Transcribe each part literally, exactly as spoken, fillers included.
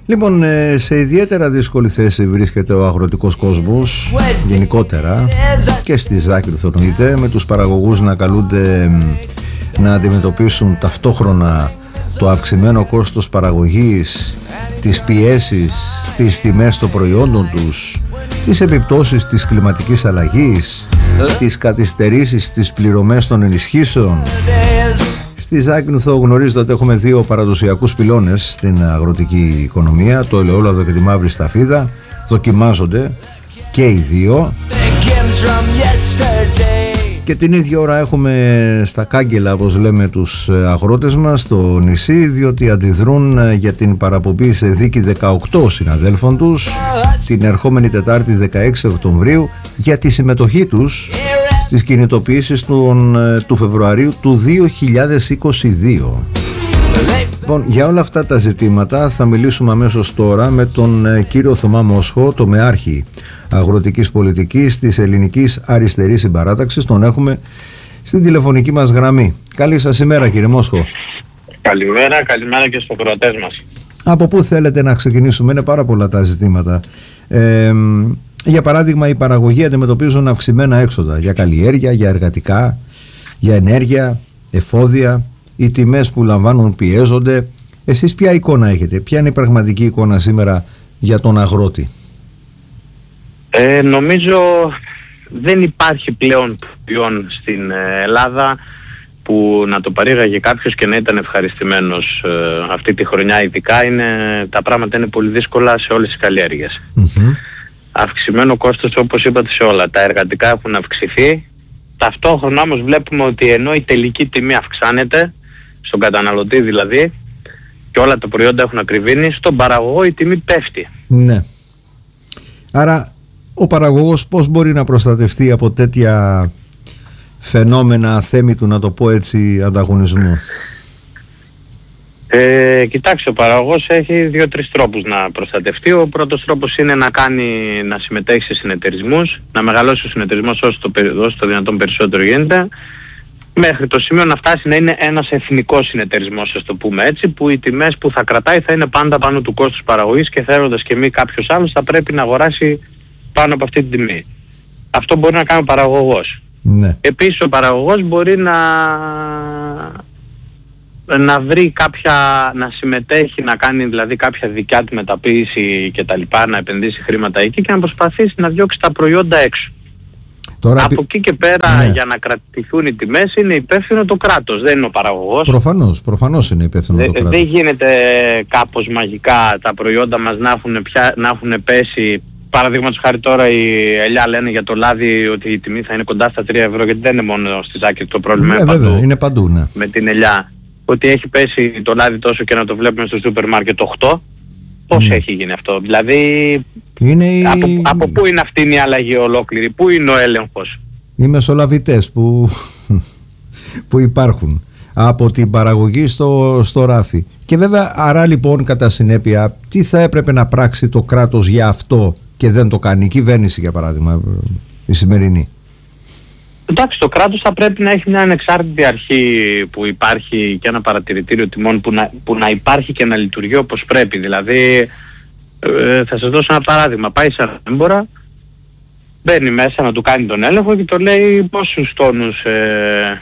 Λοιπόν, σε ιδιαίτερα δύσκολη θέση βρίσκεται ο αγροτικός κόσμος γενικότερα και στη Ζάκυνθο εννοείται, με τους παραγωγούς να καλούνται να αντιμετωπίσουν ταυτόχρονα το αυξημένο κόστος παραγωγής, τις πιέσεις, τις τιμές των προϊόντων τους, τις επιπτώσεις της κλιματικής αλλαγής, τις καθυστερήσεις, τις πληρωμές των ενισχύσεων. Στη Ζάκυνθο γνωρίζετε ότι έχουμε δύο παραδοσιακούς πυλώνες στην αγροτική οικονομία, το ελαιόλαδο και τη μαύρη σταφίδα. Δοκιμάζονται και οι δύο. Και την ίδια ώρα έχουμε στα κάγκελα, όπως λέμε, τους αγρότες μας στο νησί, διότι αντιδρούν για την παραπομπή σε δίκη δεκαοκτώ συναδέλφων τους την ερχόμενη Τετάρτη δεκαέξι Οκτωβρίου για τη συμμετοχή τους στις κινητοποιήσεις του, του Φεβρουαρίου του δύο χιλιάδες είκοσι δύο. Λοιπόν, για όλα αυτά τα ζητήματα θα μιλήσουμε αμέσως τώρα με τον κύριο Θωμά Μόσχο, τομεάρχη αγροτικής πολιτικής της Ελληνικής Αριστερής Συμπαράταξης. Τον έχουμε στην τηλεφωνική μας γραμμή. Καλή σας ημέρα, κύριε Μόσχο. Καλημέρα, καλημέρα και στους ακροατές μας. Από πού θέλετε να ξεκινήσουμε? Είναι πάρα πολλά τα ζητήματα. Ε, για παράδειγμα, οι παραγωγοί αντιμετωπίζουν αυξημένα έξοδα για καλλιέργεια, για εργατικά, για ενέργεια, εφόδια. Οι τιμές που λαμβάνουν πιέζονται. Εσείς ποια εικόνα έχετε? Ποια είναι η πραγματική εικόνα σήμερα για τον αγρότη? Ε, νομίζω δεν υπάρχει πλέον προϊόν στην Ελλάδα που να το παρήγαγε κάποιος και να ήταν ευχαριστημένος. Ε, αυτή τη χρονιά ειδικά είναι, τα πράγματα είναι πολύ δύσκολα σε όλες τις καλλιέργειες. Mm-hmm. Αυξημένο κόστος, όπως είπατε, σε όλα. Τα εργατικά έχουν αυξηθεί. Ταυτόχρονα όμως βλέπουμε ότι ενώ η τελική τιμή αυξάνεται, στον καταναλωτή δηλαδή, και όλα τα προϊόντα έχουν ακριβήνει, στον παραγωγό η τιμή πέφτει. Ναι. Άρα ο παραγωγός πώς μπορεί να προστατευτεί από τέτοια φαινόμενα αθέμητου, να το πω έτσι, ανταγωνισμού? Ε, κοιτάξτε, ο παραγωγός έχει δύο-τρεις τρόπους να προστατευτεί. Ο πρώτος τρόπος είναι να κάνει, να συμμετέχει σε συνεταιρισμούς, να μεγαλώσει ο συνεταιρισμός όσο το, όσο το δυνατόν περισσότερο γίνεται, μέχρι το σημείο να φτάσει να είναι ένας εθνικός συνεταιρισμός, ας το πούμε έτσι, που οι τιμές που θα κρατάει θα είναι πάντα πάνω του κόστους παραγωγής και θέλοντας και μη κάποιος άλλος θα πρέπει να αγοράσει πάνω από αυτή την τιμή. Αυτό μπορεί να κάνει ο παραγωγός. Ναι. Επίσης ο παραγωγός μπορεί να... να βρει κάποια, να συμμετέχει, να κάνει δηλαδή κάποια δικιά του μεταποίηση και τα λοιπά, να επενδύσει χρήματα εκεί και να προσπαθήσει να διώξει τα προϊόντα έξω. Τώρα, από εκεί και πέρα, ναι, για να κρατηθούν οι τιμές είναι υπεύθυνο το κράτος, δεν είναι ο παραγωγός. Προφανώς, προφανώς είναι υπεύθυνο Δε, το κράτος. Δεν γίνεται κάπως μαγικά τα προϊόντα μας να έχουν, πια, να έχουν πέσει. Παραδείγματος χάρη τώρα η ελιά λένε για το λάδι ότι η τιμή θα είναι κοντά στα τρία ευρώ, γιατί δεν είναι μόνο στη Ζάκη το πρόβλημα, ναι, είναι βέβαια, παντού, είναι παντού, ναι. Με την ελιά. Ότι έχει πέσει το λάδι τόσο και να το βλέπουμε στο σούπερ μάρκετ οκτώ. Πώς mm. έχει γίνει αυτό? Δηλαδή είναι η... από, από πού είναι αυτή η αλλαγή ολόκληρη? Πού είναι ο έλεγχος? Οι μεσολαβητές που, που υπάρχουν από την παραγωγή στο, στο ράφι. Και βέβαια, άρα λοιπόν κατά συνέπεια, τι θα έπρεπε να πράξει το κράτος για αυτό και δεν το κάνει? Η κυβέρνηση, για παράδειγμα, η σημερινή. Εντάξει, το κράτος θα πρέπει να έχει μια ανεξάρτητη αρχή που υπάρχει και ένα παρατηρητήριο τιμών που να, που να υπάρχει και να λειτουργεί όπως πρέπει. Δηλαδή, ε, θα σας δώσω ένα παράδειγμα. Πάει σε ένα έμπορα, μπαίνει μέσα να του κάνει τον έλεγχο και το λέει πόσους τόνους... Ε,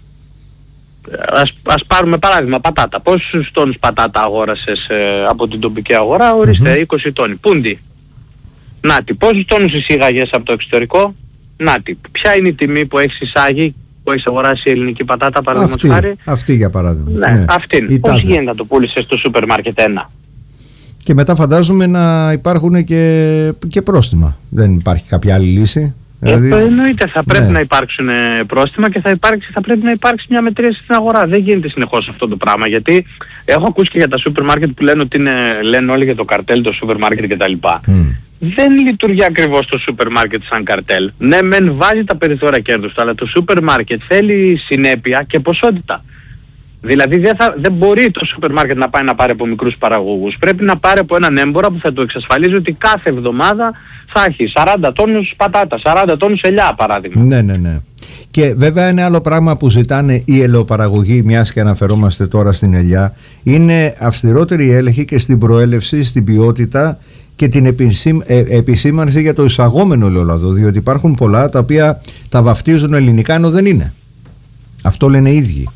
ας, ας πάρουμε παράδειγμα πατάτα. Πόσους τόνους πατάτα αγόρασες ε, από την τοπική αγορά? Ορίστε, mm-hmm. είκοσι τόνοι. Πούντι. Νάτι. Πόσους τόνους εισήγαγες από το εξωτερικό? Νάτι. Ποια είναι η τιμή που έχεις εισάγει, που έχεις αγοράσει η ελληνική πατάτα, παραδείγματος χάρη? Αυτή για παράδειγμα. Ναι, ναι. Αυτή. Πώς γίνεται να το πούλησες στο σούπερ μάρκετ ένα? Και μετά φαντάζομαι να υπάρχουν και, και πρόστιμα. Δεν υπάρχει κάποια άλλη λύση? Δηλαδή... Ε, εννοείται θα πρέπει ναι. να υπάρξουν πρόστιμα και θα, υπάρξει, θα πρέπει να υπάρξει μια μετρίαση στην αγορά. Δεν γίνεται συνεχώς αυτό το πράγμα, γιατί έχω ακούσει και για τα σούπερ μάρκετ που λένε ότι είναι, λένε όλοι για το καρτέλ, το σούπερ μάρκετ κτλ. Mm. Δεν λειτουργεί ακριβώς το σούπερ μάρκετ σαν καρτέλ. Ναι, μεν βάζει τα περιθώρια κέρδους του, αλλά το σούπερ μάρκετ θέλει συνέπεια και ποσότητα. Δηλαδή δεν, θα, δεν μπορεί το σούπερ μάρκετ να πάει να πάρει από μικρούς παραγωγούς. Πρέπει να πάρει από έναν έμπορα που θα του εξασφαλίζει ότι κάθε εβδομάδα θα έχει σαράντα τόνους πατάτα, σαράντα τόνους ελιά παράδειγμα. Ναι, ναι, ναι. Και βέβαια ένα άλλο πράγμα που ζητάνε οι ελαιοπαραγωγοί, μιας και αναφερόμαστε τώρα στην ελιά, είναι αυστηρότερη έλεγχη και στην προέλευση, στην ποιότητα και την επισήμ, ε, επισήμανση για το εισαγόμενο ελαιόλαδο, διότι υπάρχουν πολλά τα οποία τα βαφτίζουν ελληνικά ενώ δεν είναι. Αυτό λένε οι ίδιοι.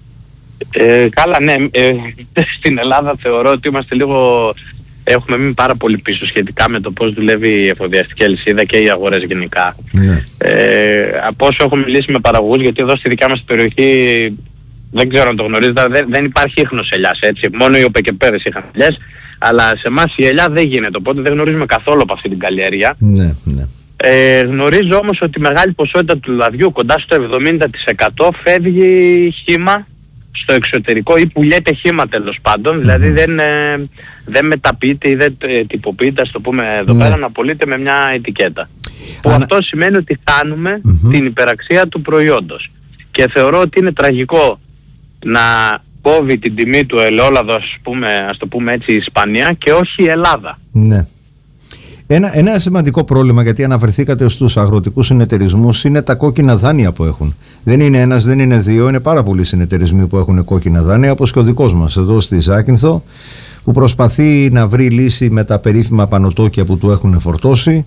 Ε, καλά, ναι. Ε, στην Ελλάδα θεωρώ ότι είμαστε λίγο... Έχουμε μείνει πάρα πολύ πίσω σχετικά με το πώς δουλεύει η εφοδιαστική αλυσίδα και οι αγορές γενικά. Ναι. Ε, από όσο έχω μιλήσει με παραγωγούς, γιατί εδώ στη δικιά μας περιοχή, δεν ξέρω αν το γνωρίζετε, δεν, δεν υπάρχει ίχνος ελιάς, έτσι. Μόνο οι οπεκεπέδες είχαν ελιές, αλλά σε εμάς η ελιά δεν γίνεται, οπότε δεν γνωρίζουμε καθόλου από αυτή την καλλιέργεια. Ναι, ναι. Ε, γνωρίζω όμως ότι η μεγάλη ποσότητα του λαδιού, κοντά στο εβδομήντα τοις εκατό, φεύγει χύμα στο εξωτερικό ή πουλιέται χύμα τέλος πάντων, δηλαδή mm-hmm. δεν, ε, δεν μεταποιείται ή δεν ε, τυποποιείται, ας το πούμε εδώ πέρα, να πωλείται με μια ετικέτα. Που Ανα... αυτό σημαίνει ότι χάνουμε mm-hmm. την υπεραξία του προϊόντος. Και θεωρώ ότι είναι τραγικό να κόβει την τιμή του ελαιόλαδου, ας, πούμε, ας το πούμε έτσι, η Ισπανία και όχι η Ελλάδα. Ναι. Ένα, ένα σημαντικό πρόβλημα, γιατί αναφερθήκατε στους αγροτικούς συνεταιρισμούς, είναι τα κόκκινα δάνεια που έχουν. Δεν είναι ένας, δεν είναι δύο, είναι πάρα πολλοί συνεταιρισμοί που έχουν κόκκινα δάνεια, όπως και ο δικός μας εδώ στη Ζάκυνθο, που προσπαθεί να βρει λύση με τα περίφημα πανωτόκια που του έχουν φορτώσει.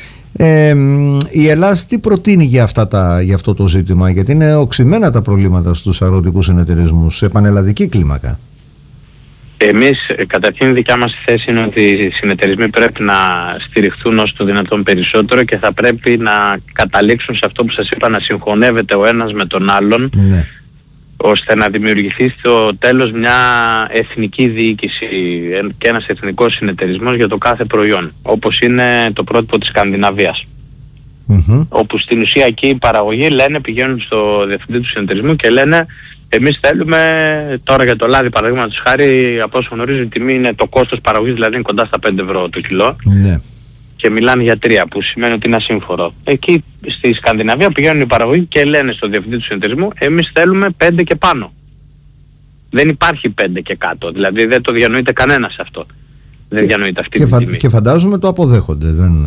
Ε, η Ελλάδα τι προτείνει για, αυτά τα, για αυτό το ζήτημα, γιατί είναι οξυμένα τα προβλήματα στους αγροτικούς συνεταιρισμούς σε πανελλαδική κλίμακα? Εμείς, καταρχήν, η δικιά μας θέση είναι ότι οι συνεταιρισμοί πρέπει να στηριχθούν όσο το δυνατόν περισσότερο και θα πρέπει να καταλήξουν σε αυτό που σας είπα, να συγχωνεύεται ο ένας με τον άλλον, ναι. ώστε να δημιουργηθεί στο τέλος μια εθνική διοίκηση και ένας εθνικός συνεταιρισμός για το κάθε προϊόν, όπως είναι το πρότυπο της Σκανδιναβίας. Mm-hmm. Όπου στην ουσία εκεί οι παραγωγοί λένε, πηγαίνουν στο διευθυντή του συνεταιρισμού και λένε: εμείς θέλουμε τώρα για το λάδι, παραδείγματος χάρη, από όσο γνωρίζω η τιμή είναι, το κόστος παραγωγής δηλαδή είναι κοντά στα πέντε ευρώ το κιλό. Ναι. Και μιλάνε για τρία, που σημαίνει ότι είναι ασύμφορο. Εκεί στη Σκανδιναβία πηγαίνουν οι παραγωγοί και λένε στο διευθυντή του συνεταιρισμού: εμείς θέλουμε πέντε και πάνω. Δεν υπάρχει πέντε και κάτω, δηλαδή δεν το διανοείται κανένας αυτό. Δεν και, διανοείται αυτή και τη φα, τιμή. Και φαντάζομαι το αποδέχονται, δεν...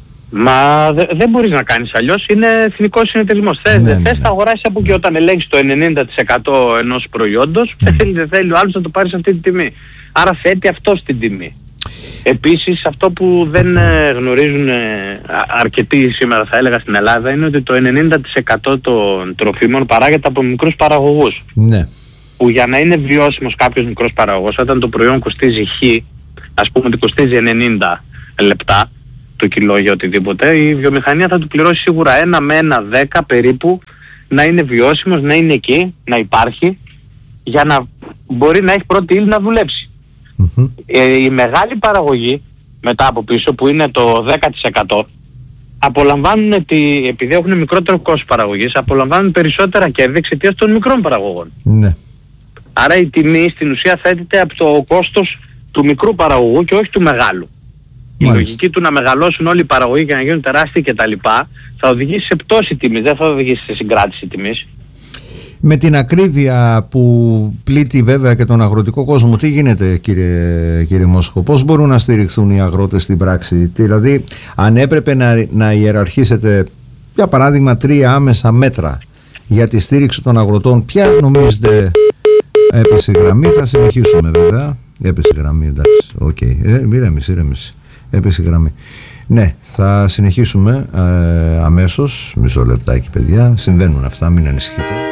Μα δε, δεν μπορείς να κάνεις αλλιώς, είναι εθνικός συνεταιρισμός. Θες, ναι, ναι, ναι. θα αγοράσεις από και όταν ελέγχεις το ενενήντα τοις εκατό ενός προϊόντος, mm. θέλει δεν θέλει ο άλλος να το πάρεις αυτή τη τιμή. Άρα θέτει αυτό στην τιμή. Επίσης, αυτό που δεν ε, γνωρίζουν ε, αρκετοί σήμερα, θα έλεγα, στην Ελλάδα, είναι ότι το ενενήντα τοις εκατό των τροφίμων παράγεται από μικρούς παραγωγούς. Ναι. Που για να είναι βιώσιμος κάποιος μικρός παραγωγός, όταν το προϊόν κοστίζει χ, ας πούμε ότι κοστίζει ενενήντα λεπτά το κιλό για οτιδήποτε, η βιομηχανία θα του πληρώσει σίγουρα ένα με ένα δέκα περίπου να είναι βιώσιμος, να είναι εκεί, να υπάρχει, για να μπορεί να έχει πρώτη ύλη να δουλέψει. Mm-hmm. Ε, η μεγάλη παραγωγή μετά από πίσω, που είναι το δέκα τοις εκατό, απολαμβάνουν, ότι επειδή έχουν μικρότερο κόστος παραγωγής, απολαμβάνουν περισσότερα κέρδη εξαιτίας των μικρών παραγωγών. Mm-hmm. Άρα η τιμή στην ουσία θέτεται από το κόστος του μικρού παραγωγού και όχι του μεγάλου. Η Μάλιστα. λογική του να μεγαλώσουν όλοι οι παραγωγοί και να γίνουν τεράστιοι κτλ. Θα οδηγήσει σε πτώση τιμής, δεν θα οδηγήσει σε συγκράτηση τιμής. Με την ακρίβεια που πλήττει βέβαια και τον αγροτικό κόσμο, τι γίνεται, κύριε, κύριε Μόσχο, πώς μπορούν να στηριχθούν οι αγρότες στην πράξη? Δηλαδή, αν έπρεπε να, να ιεραρχήσετε, για παράδειγμα, τρία άμεσα μέτρα για τη στήριξη των αγροτών, ποια νομίζετε? Έπεσε η γραμμή, θα συνεχίσουμε βέβαια. Έπεσε η γραμμή, εντάξει, οκ. Okay. Ε, ηρέμηση, ηρέμηση. Έπεσε η γραμμή. Ναι, θα συνεχίσουμε ε, αμέσως. Μισό λεπτάκι, παιδιά. Συμβαίνουν αυτά, μην ανησυχείτε.